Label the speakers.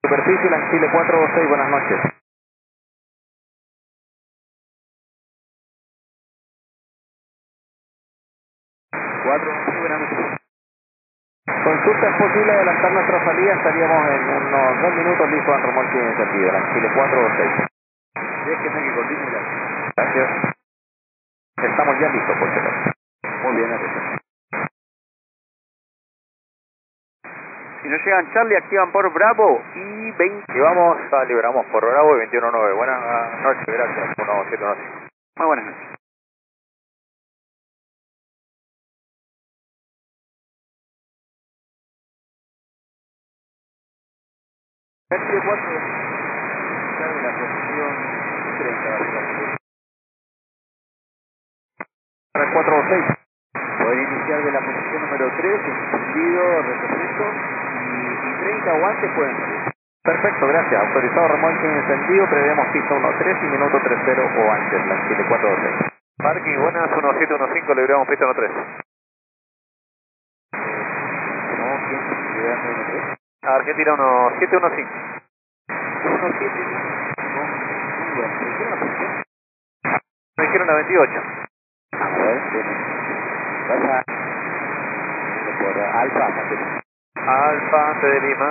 Speaker 1: Superficie, Chile 426, buenas noches. 426, buenas noches. Consulta, ¿es posible adelantar nuestra salida? Estaríamos en unos 2 minutos listos en remolque de salida, Chile 426.
Speaker 2: Déjeme que coordine la...
Speaker 1: Gracias. Estamos ya listos, por favor.
Speaker 2: Muy bien, gracias. Si no llegan Charlie, activan por Bravo y 20.
Speaker 1: Y vamos, liberamos por Bravo y 219. Buenas noches, gracias. 1715.
Speaker 2: Muy buenas noches.
Speaker 1: Chile 4, de la posición 30. Para 426.
Speaker 2: Poder iniciar de la posición número 3, encendido, retroceso y 30 o antes pueden salir.
Speaker 1: Perfecto, gracias. Autorizado remolque encendido, preveemos pista 13 y minuto 30 o antes, Chile 426. Parking, buenas, 1715, libramos pista 13.
Speaker 2: No, ¿quién se queda en el 3?
Speaker 1: Argentina 1715.
Speaker 2: 17, no, muy bueno. ¿Me dijeron la posición?
Speaker 1: Me dijeron la 28.
Speaker 2: A ver, pasa por Alfa,
Speaker 1: Alfa, C de Lima.